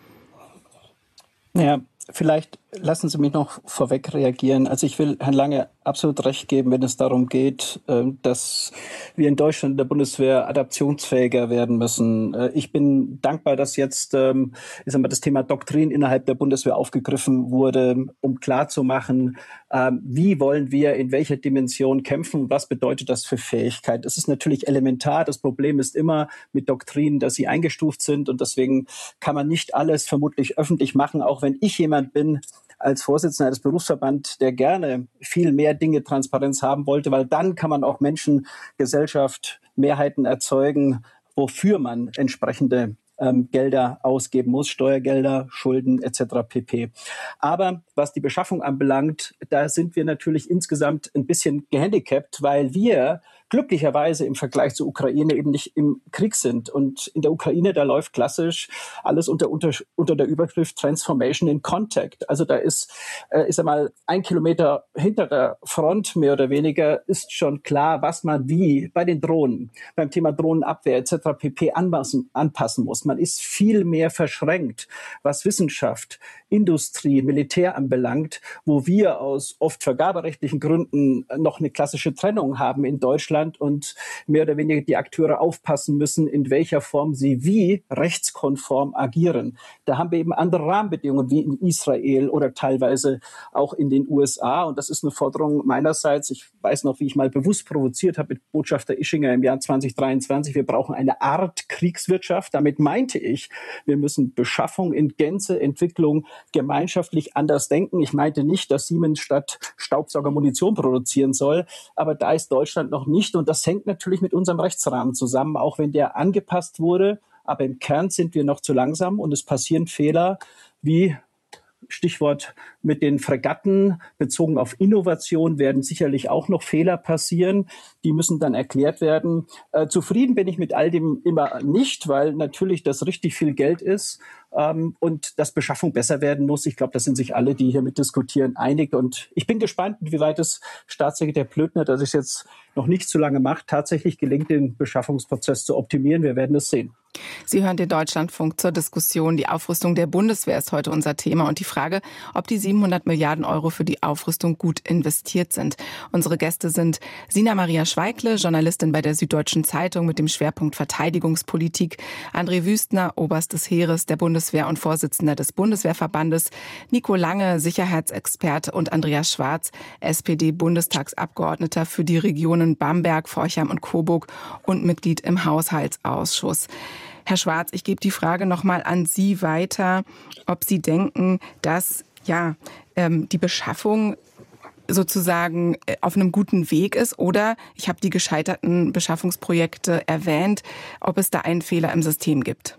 Ja, vielleicht lassen Sie mich noch vorweg reagieren. Also ich will Herrn Lange absolut recht geben, wenn es darum geht, dass wir in Deutschland in der Bundeswehr adaptionsfähiger werden müssen. Ich bin dankbar, dass jetzt ich sag mal, das Thema Doktrin innerhalb der Bundeswehr aufgegriffen wurde, um klarzumachen, wie wollen wir in welcher Dimension kämpfen und was bedeutet das für Fähigkeit. Das ist natürlich elementar. Das Problem ist immer mit Doktrinen, dass sie eingestuft sind und deswegen kann man nicht alles vermutlich öffentlich machen, auch wenn ich jemand bin, als Vorsitzender des Berufsverbands, der gerne viel mehr Dinge Transparenz haben wollte, weil dann kann man auch Menschen, Gesellschaft, Mehrheiten erzeugen, wofür man entsprechende ähm, Gelder ausgeben muss, Steuergelder, Schulden et cetera pp. Aber was die Beschaffung anbelangt, da sind wir natürlich insgesamt ein bisschen gehandicapt, weil wir glücklicherweise im Vergleich zur Ukraine eben nicht im Krieg sind. Und in der Ukraine, da läuft klassisch alles unter, unter, unter der Überschrift Transformation in Contact. Also da ist, äh, ist einmal ein Kilometer hinter der Front, mehr oder weniger, ist schon klar, was man wie bei den Drohnen, beim Thema Drohnenabwehr et cetera pp. Anpassen, anpassen muss. Man ist viel mehr verschränkt, was Wissenschaft, Industrie, Militär anbelangt, wo wir aus oft vergaberechtlichen Gründen noch eine klassische Trennung haben in Deutschland und mehr oder weniger die Akteure aufpassen müssen, in welcher Form sie wie rechtskonform agieren. Da haben wir eben andere Rahmenbedingungen wie in Israel oder teilweise auch in den U S A. Und das ist eine Forderung meinerseits. Ich weiß noch, wie ich mal bewusst provoziert habe mit Botschafter Ischinger im Jahr zweitausenddreiundzwanzig. Wir brauchen eine Art Kriegswirtschaft. Damit meinte ich, wir müssen Beschaffung in Gänze, Entwicklung gemeinschaftlich anders denken. Ich meinte nicht, dass Siemens statt Staubsauger Munition produzieren soll. Aber da ist Deutschland noch nicht. Und das hängt natürlich mit unserem Rechtsrahmen zusammen, auch wenn der angepasst wurde. Aber im Kern sind wir noch zu langsam und es passieren Fehler wie Stichwort mit den Fregatten bezogen auf Innovation werden sicherlich auch noch Fehler passieren. Die müssen dann erklärt werden. Äh, zufrieden bin ich mit all dem immer nicht, weil natürlich das richtig viel Geld ist ähm, und dass Beschaffung besser werden muss. Ich glaube, da sind sich alle, die hier mit diskutieren, einig. Und ich bin gespannt, inwieweit es Staatssekretär Plötner, das es jetzt noch nicht so lange macht, tatsächlich gelingt, den Beschaffungsprozess zu optimieren. Wir werden es sehen. Sie hören den Deutschlandfunk zur Diskussion. Die Aufrüstung der Bundeswehr ist heute unser Thema und die Frage, ob die siebenhundert Milliarden Euro für die Aufrüstung gut investiert sind. Unsere Gäste sind Sina Maria Schweigle, Journalistin bei der Süddeutschen Zeitung mit dem Schwerpunkt Verteidigungspolitik, André Wüstner, Oberst des Heeres der Bundeswehr und Vorsitzender des Bundeswehrverbandes, Nico Lange, Sicherheitsexperte und Andreas Schwarz, S P D-Bundestagsabgeordneter für die Regionen Bamberg, Forchheim und Coburg und Mitglied im Haushaltsausschuss. Herr Schwarz, ich gebe die Frage nochmal an Sie weiter, ob Sie denken, dass ja ähm, die Beschaffung sozusagen auf einem guten Weg ist oder, ich habe die gescheiterten Beschaffungsprojekte erwähnt, ob es da einen Fehler im System gibt.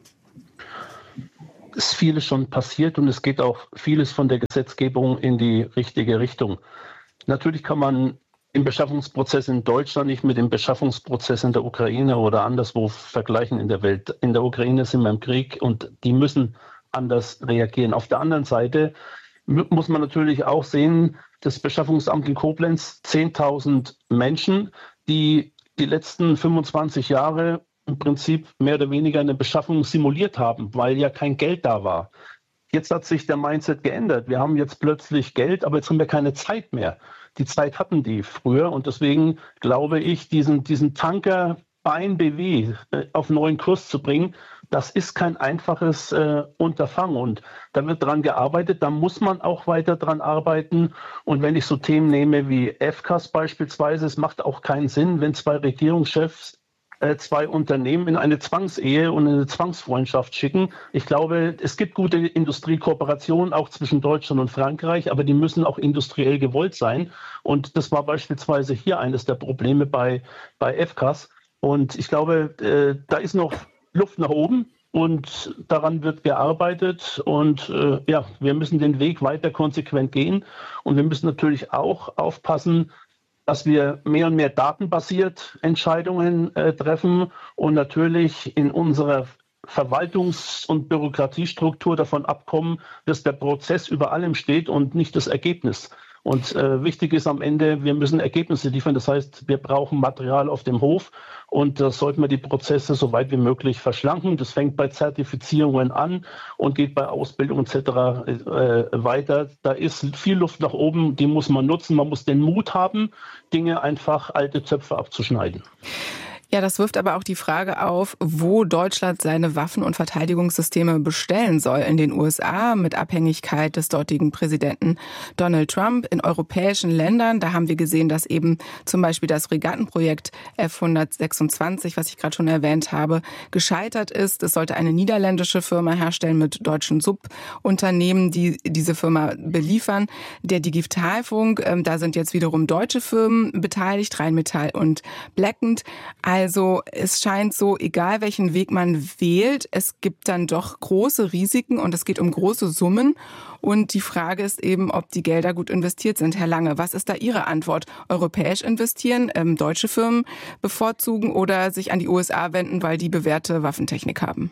Es ist vieles schon passiert und es geht auch vieles von der Gesetzgebung in die richtige Richtung. Natürlich kann man den Beschaffungsprozess in Deutschland nicht mit dem Beschaffungsprozess in der Ukraine oder anderswo vergleichen in der Welt. In der Ukraine sind wir im Krieg und die müssen anders reagieren. Auf der anderen Seite muss man natürlich auch sehen, das Beschaffungsamt in Koblenz, zehntausend Menschen, die die letzten fünfundzwanzig Jahre im Prinzip mehr oder weniger eine Beschaffung simuliert haben, weil ja kein Geld da war. Jetzt hat sich der Mindset geändert. Wir haben jetzt plötzlich Geld, aber jetzt haben wir keine Zeit mehr. Die Zeit hatten die früher und deswegen glaube ich, diesen, diesen Tanker B N B W äh, auf neuen Kurs zu bringen, das ist kein einfaches äh, Unterfangen und da wird dran gearbeitet, da muss man auch weiter dran arbeiten und wenn ich so Themen nehme wie F C A S beispielsweise, es macht auch keinen Sinn, wenn zwei Regierungschefs zwei Unternehmen in eine Zwangsehe und eine Zwangsfreundschaft schicken. Ich glaube, es gibt gute Industriekooperationen auch zwischen Deutschland und Frankreich, aber die müssen auch industriell gewollt sein. Und das war beispielsweise hier eines der Probleme bei, bei F C A S. Und ich glaube, äh, da ist noch Luft nach oben und daran wird gearbeitet. Und äh, ja, wir müssen den Weg weiter konsequent gehen. Und wir müssen natürlich auch aufpassen, dass wir mehr und mehr datenbasiert Entscheidungen äh, treffen und natürlich in unserer Verwaltungs- und Bürokratiestruktur davon abkommen, dass der Prozess über allem steht und nicht das Ergebnis. Und äh, wichtig ist am Ende, wir müssen Ergebnisse liefern. Das heißt, wir brauchen Material auf dem Hof und da sollten wir die Prozesse so weit wie möglich verschlanken. Das fängt bei Zertifizierungen an und geht bei Ausbildung et cetera äh, weiter. Da ist viel Luft nach oben, die muss man nutzen. Man muss den Mut haben, Dinge einfach alte Zöpfe abzuschneiden. Ja, das wirft aber auch die Frage auf, wo Deutschland seine Waffen- und Verteidigungssysteme bestellen soll. In den U S A mit Abhängigkeit des dortigen Präsidenten Donald Trump. In europäischen Ländern, da haben wir gesehen, dass eben zum Beispiel das Fregattenprojekt F hundertsechsundzwanzig, was ich gerade schon erwähnt habe, gescheitert ist. Es sollte eine niederländische Firma herstellen mit deutschen Subunternehmen, die diese Firma beliefern. Der Digitalfunk, da sind jetzt wiederum deutsche Firmen beteiligt, Rheinmetall und Blackend. Also es scheint so, egal welchen Weg man wählt, es gibt dann doch große Risiken und es geht um große Summen. Und die Frage ist eben, ob die Gelder gut investiert sind. Herr Lange, was ist da Ihre Antwort? Europäisch investieren, ähm, deutsche Firmen bevorzugen oder sich an die U S A wenden, weil die bewährte Waffentechnik haben?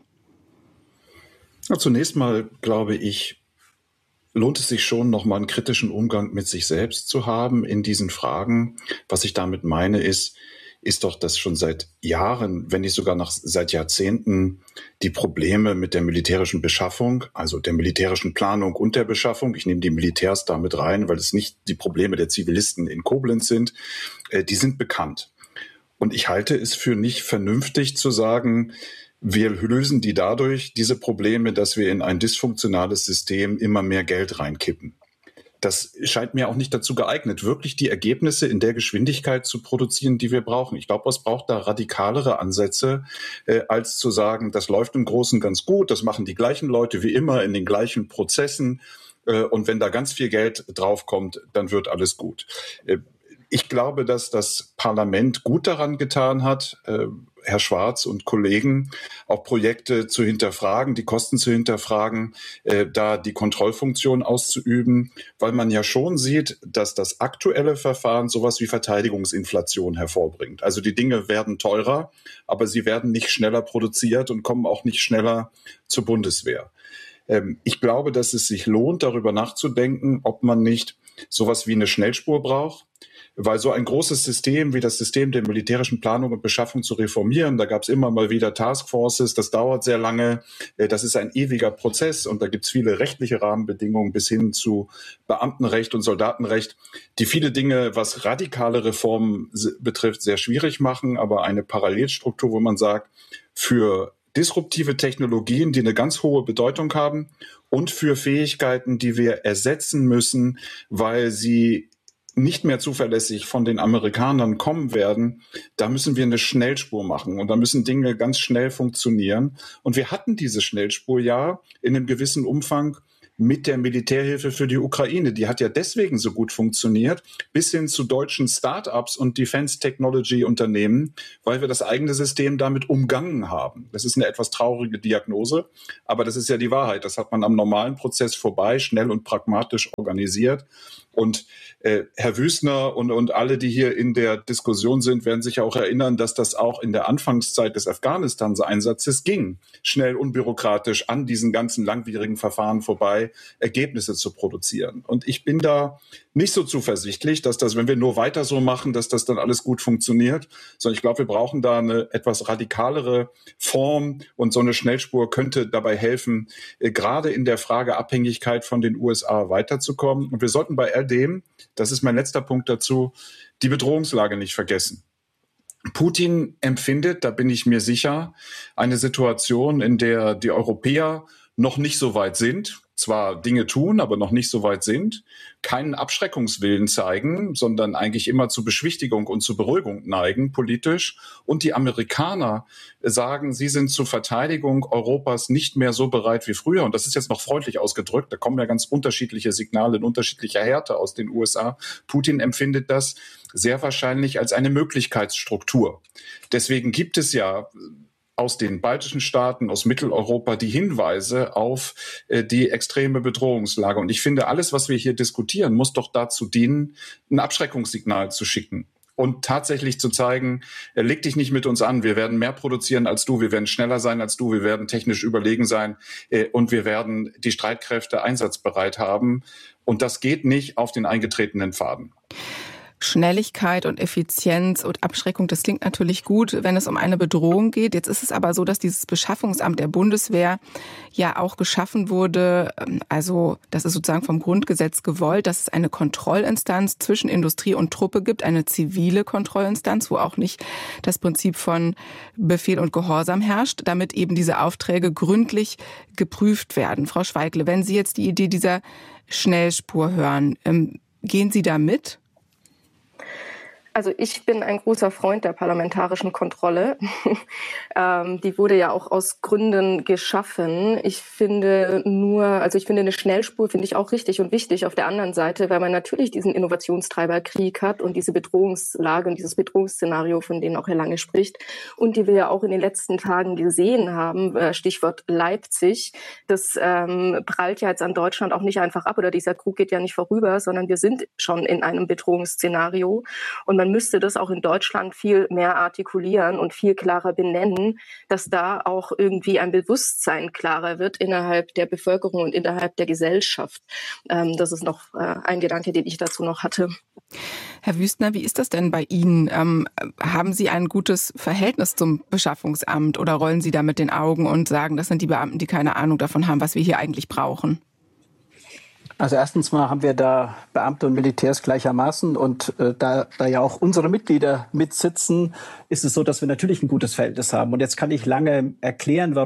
Ja, zunächst mal glaube ich, lohnt es sich schon, nochmal einen kritischen Umgang mit sich selbst zu haben in diesen Fragen. Was ich damit meine ist, ist doch, dass schon seit Jahren, wenn nicht sogar nach, seit Jahrzehnten, die Probleme mit der militärischen Beschaffung, also der militärischen Planung und der Beschaffung, ich nehme die Militärs da mit rein, weil es nicht die Probleme der Zivilisten in Koblenz sind, äh, die sind bekannt. Und ich halte es für nicht vernünftig zu sagen, wir lösen die dadurch, diese Probleme, dass wir in ein dysfunktionales System immer mehr Geld reinkippen. Das scheint mir auch nicht dazu geeignet, wirklich die Ergebnisse in der Geschwindigkeit zu produzieren, die wir brauchen. Ich glaube, es braucht da radikalere Ansätze, äh, als zu sagen, das läuft im Großen ganz gut, das machen die gleichen Leute wie immer in den gleichen Prozessen äh, und wenn da ganz viel Geld draufkommt, dann wird alles gut. Äh, Ich glaube, dass das Parlament gut daran getan hat, äh, Herr Schwarz und Kollegen, auch Projekte zu hinterfragen, die Kosten zu hinterfragen, äh, da die Kontrollfunktion auszuüben, weil man ja schon sieht, dass das aktuelle Verfahren sowas wie Verteidigungsinflation hervorbringt. Also die Dinge werden teurer, aber sie werden nicht schneller produziert und kommen auch nicht schneller zur Bundeswehr. Ähm, ich glaube, dass es sich lohnt, darüber nachzudenken, ob man nicht sowas wie eine Schnellspur braucht. Weil so ein großes System wie das System der militärischen Planung und Beschaffung zu reformieren, da gab es immer mal wieder Taskforces, das dauert sehr lange, das ist ein ewiger Prozess und da gibt es viele rechtliche Rahmenbedingungen bis hin zu Beamtenrecht und Soldatenrecht, die viele Dinge, was radikale Reformen betrifft, sehr schwierig machen, aber eine Parallelstruktur, wo man sagt, für disruptive Technologien, die eine ganz hohe Bedeutung haben und für Fähigkeiten, die wir ersetzen müssen, weil sie nicht mehr zuverlässig von den Amerikanern kommen werden, da müssen wir eine Schnellspur machen und da müssen Dinge ganz schnell funktionieren. Und wir hatten diese Schnellspur ja in einem gewissen Umfang mit der Militärhilfe für die Ukraine. Die hat ja deswegen so gut funktioniert, bis hin zu deutschen Start-ups und Defense-Technology-Unternehmen, weil wir das eigene System damit umgangen haben. Das ist eine etwas traurige Diagnose, aber das ist ja die Wahrheit. Das hat man am normalen Prozess vorbei, schnell und pragmatisch organisiert. Und äh, Herr Wüstner und, und alle, die hier in der Diskussion sind, werden sich auch erinnern, dass das auch in der Anfangszeit des Afghanistan-Einsatzes ging, schnell unbürokratisch an diesen ganzen langwierigen Verfahren vorbei Ergebnisse zu produzieren. Und ich bin da nicht so zuversichtlich, dass das, wenn wir nur weiter so machen, dass das dann alles gut funktioniert, sondern ich glaube, wir brauchen da eine etwas radikalere Form und so eine Schnellspur könnte dabei helfen, äh, gerade in der Frage Abhängigkeit von den U S A weiterzukommen. Und wir sollten bei all dem, das ist mein letzter Punkt dazu, die Bedrohungslage nicht vergessen. Putin empfindet, da bin ich mir sicher, eine Situation, in der die Europäer noch nicht so weit sind, zwar Dinge tun, aber noch nicht so weit sind, keinen Abschreckungswillen zeigen, sondern eigentlich immer zu Beschwichtigung und zu Beruhigung neigen, politisch. Und die Amerikaner sagen, sie sind zur Verteidigung Europas nicht mehr so bereit wie früher. Und das ist jetzt noch freundlich ausgedrückt. Da kommen ja ganz unterschiedliche Signale in unterschiedlicher Härte aus den U S A. Putin empfindet das sehr wahrscheinlich als eine Möglichkeitsstruktur. Deswegen gibt es ja aus den baltischen Staaten, aus Mitteleuropa die Hinweise auf äh, die extreme Bedrohungslage. Und ich finde, alles, was wir hier diskutieren, muss doch dazu dienen, ein Abschreckungssignal zu schicken und tatsächlich zu zeigen, äh, leg dich nicht mit uns an, wir werden mehr produzieren als du, wir werden schneller sein als du, wir werden technisch überlegen sein äh, und wir werden die Streitkräfte einsatzbereit haben. Und das geht nicht auf den eingetretenen Pfaden. Schnelligkeit und Effizienz und Abschreckung, das klingt natürlich gut, wenn es um eine Bedrohung geht. Jetzt ist es aber so, dass dieses Beschaffungsamt der Bundeswehr ja auch geschaffen wurde, also das ist sozusagen vom Grundgesetz gewollt, dass es eine Kontrollinstanz zwischen Industrie und Truppe gibt, eine zivile Kontrollinstanz, wo auch nicht das Prinzip von Befehl und Gehorsam herrscht, damit eben diese Aufträge gründlich geprüft werden. Frau Schweigle, wenn Sie jetzt die Idee dieser Schnellspur hören, gehen Sie da mit? Also ich bin ein großer Freund der parlamentarischen Kontrolle. ähm, die wurde ja auch aus Gründen geschaffen. Ich finde nur, also ich finde eine Schnellspur finde ich auch richtig und wichtig auf der anderen Seite, weil man natürlich diesen Innovationstreiberkrieg hat und diese Bedrohungslage und dieses Bedrohungsszenario, von denen auch Herr Lange spricht und die wir ja auch in den letzten Tagen gesehen haben, äh, Stichwort Leipzig. Das ähm, prallt ja jetzt an Deutschland auch nicht einfach ab oder dieser Krug geht ja nicht vorüber, sondern wir sind schon in einem Bedrohungsszenario und man Man müsste das auch in Deutschland viel mehr artikulieren und viel klarer benennen, dass da auch irgendwie ein Bewusstsein klarer wird innerhalb der Bevölkerung und innerhalb der Gesellschaft. Ähm, das ist noch äh, ein Gedanke, den ich dazu noch hatte. Herr Wüstner, wie ist das denn bei Ihnen? Ähm, haben Sie ein gutes Verhältnis zum Beschaffungsamt oder rollen Sie da mit den Augen und sagen, das sind die Beamten, die keine Ahnung davon haben, was wir hier eigentlich brauchen? Also erstens mal haben wir da Beamte und Militärs gleichermaßen und äh, da, da ja auch unsere Mitglieder mitsitzen, ist es so, dass wir natürlich ein gutes Verhältnis haben. Und jetzt kann ich lange erklären, warum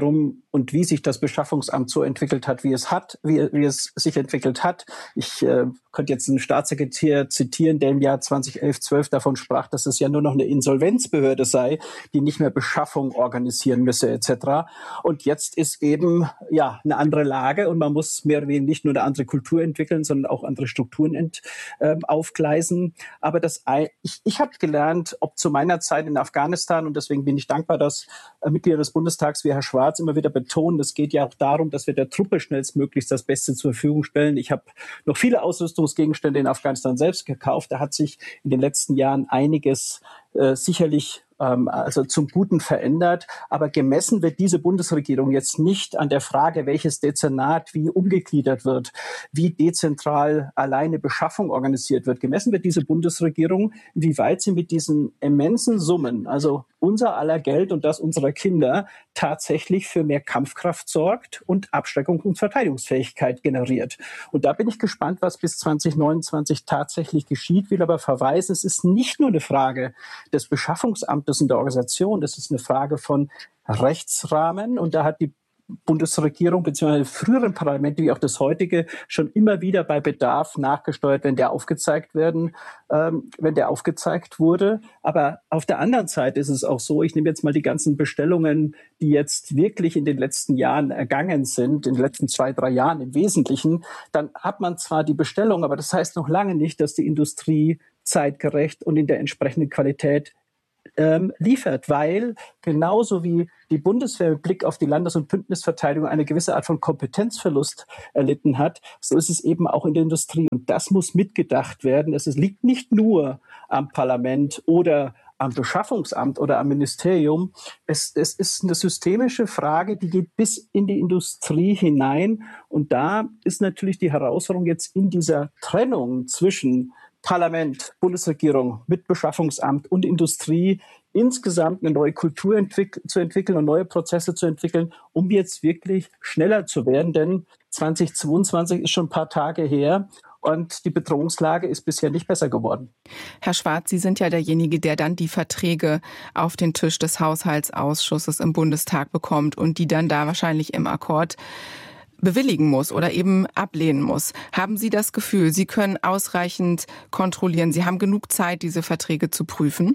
und wie sich das Beschaffungsamt so entwickelt hat, wie es hat, wie, wie es sich entwickelt hat. Ich äh, könnte jetzt einen Staatssekretär zitieren, der im Jahr zweitausendelf, zwölf davon sprach, dass es ja nur noch eine Insolvenzbehörde sei, die nicht mehr Beschaffung organisieren müsse et cetera. Und jetzt ist eben ja eine andere Lage und man muss mehr oder weniger nicht nur eine andere Kultur entwickeln, sondern auch andere Strukturen ent, äh, aufgleisen. Aber das, ich, ich habe gelernt, ob zu meiner Zeit in Afghanistan, und deswegen bin ich dankbar, dass äh, Mitglieder des Bundestags wie Herr Schwarz immer wieder betonen, es geht ja auch darum, dass wir der Truppe schnellstmöglichst das Beste zur Verfügung stellen. Ich habe noch viele Ausrüstungsgegenstände in Afghanistan selbst gekauft. Da hat sich in den letzten Jahren einiges äh, sicherlich also zum Guten verändert. Aber gemessen wird diese Bundesregierung jetzt nicht an der Frage, welches Dezernat wie umgegliedert wird, wie dezentral alleine Beschaffung organisiert wird. Gemessen wird diese Bundesregierung, wie weit sie mit diesen immensen Summen, also unser aller Geld und das unserer Kinder, tatsächlich für mehr Kampfkraft sorgt und Abschreckung und Verteidigungsfähigkeit generiert. Und da bin ich gespannt, was bis zwanzig neunundzwanzig tatsächlich geschieht, will aber verweisen, es ist nicht nur eine Frage des Beschaffungsamtes und der Organisation, das ist eine Frage von Rechtsrahmen, und da hat die Bundesregierung bzw. früheren Parlamente wie auch das heutige schon immer wieder bei Bedarf nachgesteuert, wenn der aufgezeigt werden, ähm, wenn der aufgezeigt wurde. Aber auf der anderen Seite ist es auch so, ich nehme jetzt mal die ganzen Bestellungen, die jetzt wirklich in den letzten Jahren ergangen sind, in den letzten zwei, drei Jahren im Wesentlichen, dann hat man zwar die Bestellung, aber das heißt noch lange nicht, dass die Industrie zeitgerecht und in der entsprechenden Qualität Ähm, liefert, weil genauso wie die Bundeswehr mit Blick auf die Landes- und Bündnisverteidigung eine gewisse Art von Kompetenzverlust erlitten hat, so ist es eben auch in der Industrie. Und das muss mitgedacht werden. Es liegt nicht nur am Parlament oder am Beschaffungsamt oder am Ministerium. Es, es ist eine systemische Frage, die geht bis in die Industrie hinein. Und da ist natürlich die Herausforderung jetzt in dieser Trennung zwischen Parlament, Bundesregierung mit Beschaffungsamt und Industrie insgesamt eine neue Kultur entwick- zu entwickeln und neue Prozesse zu entwickeln, um jetzt wirklich schneller zu werden. Denn zweitausendzweiundzwanzig ist schon ein paar Tage her und die Bedrohungslage ist bisher nicht besser geworden. Herr Schwarz, Sie sind ja derjenige, der dann die Verträge auf den Tisch des Haushaltsausschusses im Bundestag bekommt und die dann da wahrscheinlich im Akkord bewilligen muss oder eben ablehnen muss. Haben Sie das Gefühl, Sie können ausreichend kontrollieren, Sie haben genug Zeit, diese Verträge zu prüfen?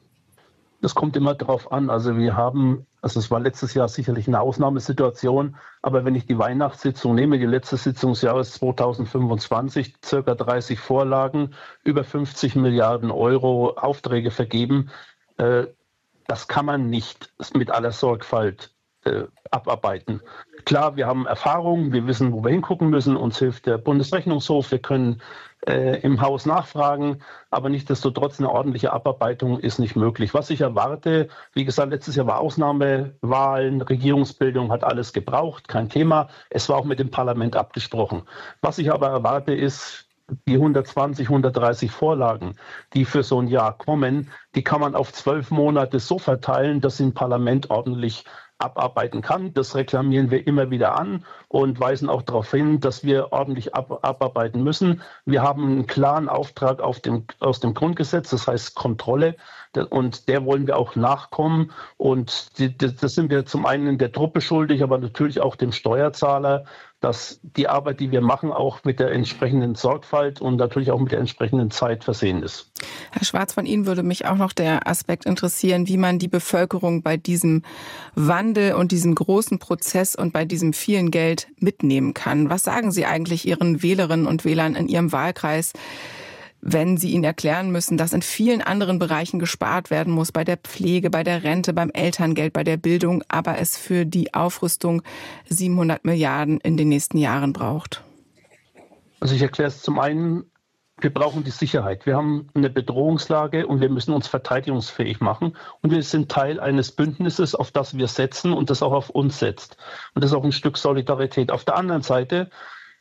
Das kommt immer darauf an. Also wir haben, also es war letztes Jahr sicherlich eine Ausnahmesituation, aber wenn ich die Weihnachtssitzung nehme, die letzte Sitzung des Jahres zweitausendfünfundzwanzig, circa dreißig Vorlagen, über fünfzig Milliarden Euro Aufträge vergeben, äh, das kann man nicht mit aller Sorgfalt äh, abarbeiten. Klar, wir haben Erfahrung, wir wissen, wo wir hingucken müssen, uns hilft der Bundesrechnungshof, wir können äh, im Haus nachfragen, aber nichtsdestotrotz eine ordentliche Abarbeitung ist nicht möglich. Was ich erwarte, wie gesagt, letztes Jahr war Ausnahmewahlen, Regierungsbildung hat alles gebraucht, kein Thema. Es war auch mit dem Parlament abgesprochen. Was ich aber erwarte ist, die hundertzwanzig, hundertdreißig Vorlagen, die für so ein Jahr kommen, die kann man auf zwölf Monate so verteilen, dass sie im Parlament ordentlich abarbeiten kann. Das reklamieren wir immer wieder an und weisen auch darauf hin, dass wir ordentlich ab, abarbeiten müssen. Wir haben einen klaren Auftrag auf dem, aus dem Grundgesetz, das heißt Kontrolle, und der wollen wir auch nachkommen. Und die, das sind wir zum einen der Truppe schuldig, aber natürlich auch dem Steuerzahler, dass die Arbeit, die wir machen, auch mit der entsprechenden Sorgfalt und natürlich auch mit der entsprechenden Zeit versehen ist. Herr Schwarz, von Ihnen würde mich auch noch der Aspekt interessieren, wie man die Bevölkerung bei diesem Wandel und diesem großen Prozess und bei diesem vielen Geld mitnehmen kann. Was sagen Sie eigentlich Ihren Wählerinnen und Wählern in Ihrem Wahlkreis, wenn Sie ihnen erklären müssen, dass in vielen anderen Bereichen gespart werden muss, bei der Pflege, bei der Rente, beim Elterngeld, bei der Bildung, aber es für die Aufrüstung siebenhundert Milliarden in den nächsten Jahren braucht? Also ich erkläre es zum einen, wir brauchen die Sicherheit. Wir haben eine Bedrohungslage und wir müssen uns verteidigungsfähig machen. Und wir sind Teil eines Bündnisses, auf das wir setzen und das auch auf uns setzt. Und das ist auch ein Stück Solidarität. Auf der anderen Seite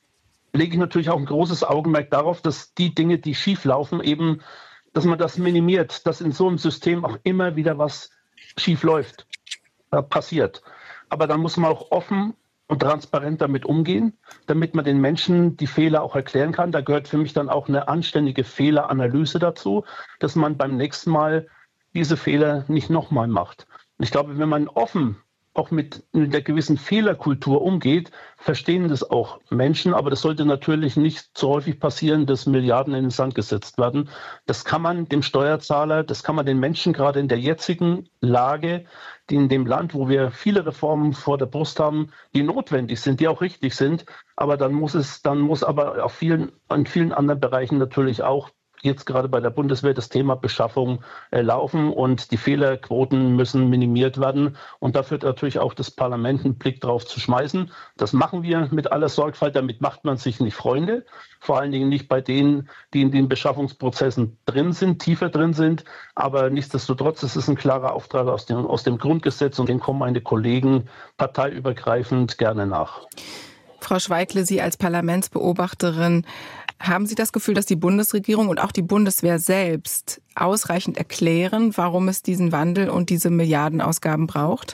lege ich natürlich auch ein großes Augenmerk darauf, dass die Dinge, die schief laufen, eben, dass man das minimiert, dass in so einem System auch immer wieder was schief läuft, äh, passiert. Aber dann muss man auch offen und transparent damit umgehen, damit man den Menschen die Fehler auch erklären kann. Da gehört für mich dann auch eine anständige Fehleranalyse dazu, dass man beim nächsten Mal diese Fehler nicht nochmal macht. Und ich glaube, wenn man offen auch mit einer gewissen Fehlerkultur umgeht, verstehen das auch Menschen. Aber das sollte natürlich nicht so häufig passieren, dass Milliarden in den Sand gesetzt werden. Das kann man dem Steuerzahler, das kann man den Menschen gerade in der jetzigen Lage, die in dem Land, wo wir viele Reformen vor der Brust haben, die notwendig sind, die auch richtig sind. Aber dann muss es, dann muss aber auf vielen, in vielen anderen Bereichen natürlich auch jetzt gerade bei der Bundeswehr das Thema Beschaffung äh, laufen und die Fehlerquoten müssen minimiert werden. Und da führt natürlich auch das Parlament einen Blick drauf zu schmeißen. Das machen wir mit aller Sorgfalt. Damit macht man sich nicht Freunde. Vor allen Dingen nicht bei denen, die in den Beschaffungsprozessen drin sind, tiefer drin sind. Aber nichtsdestotrotz, es ist ein klarer Auftrag aus dem, aus dem Grundgesetz und dem kommen meine Kollegen parteiübergreifend gerne nach. Frau Schweigle, Sie als Parlamentsbeobachterin, haben Sie das Gefühl, dass die Bundesregierung und auch die Bundeswehr selbst ausreichend erklären, warum es diesen Wandel und diese Milliardenausgaben braucht?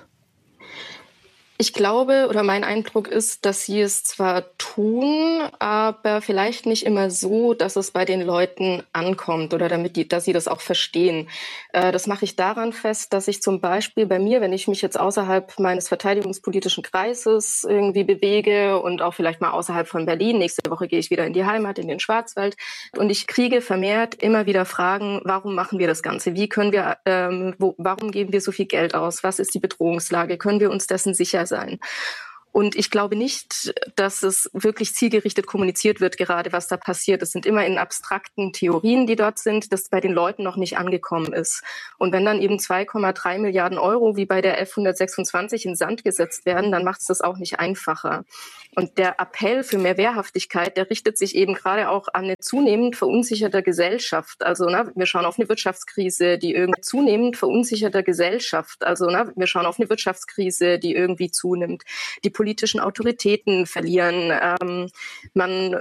Ich glaube, oder mein Eindruck ist, dass sie es zwar tun, aber vielleicht nicht immer so, dass es bei den Leuten ankommt oder damit die, dass sie das auch verstehen. Äh, das mache ich daran fest, dass ich zum Beispiel bei mir, wenn ich mich jetzt außerhalb meines verteidigungspolitischen Kreises irgendwie bewege und auch vielleicht mal außerhalb von Berlin, nächste Woche gehe ich wieder in die Heimat, in den Schwarzwald, und ich kriege vermehrt immer wieder Fragen, warum machen wir das Ganze? Wie können wir, ähm, wo, warum geben wir so viel Geld aus? Was ist die Bedrohungslage? Können wir uns dessen sicher sein? Und ich glaube nicht, dass es wirklich zielgerichtet kommuniziert wird, gerade was da passiert. Es sind immer in abstrakten Theorien, die dort sind, das bei den Leuten noch nicht angekommen ist. Und wenn dann eben zwei Komma drei Milliarden Euro wie bei der F hundertsechsundzwanzig in Sand gesetzt werden, dann macht es das auch nicht einfacher. Und der Appell für mehr Wehrhaftigkeit, der richtet sich eben gerade auch an eine zunehmend verunsicherte Gesellschaft. Also na, wir schauen auf eine Wirtschaftskrise, die irgendwie zunehmend verunsicherte Gesellschaft. Also na, wir schauen auf eine Wirtschaftskrise, die irgendwie zunimmt. Die politischen Autoritäten verlieren. Ähm, man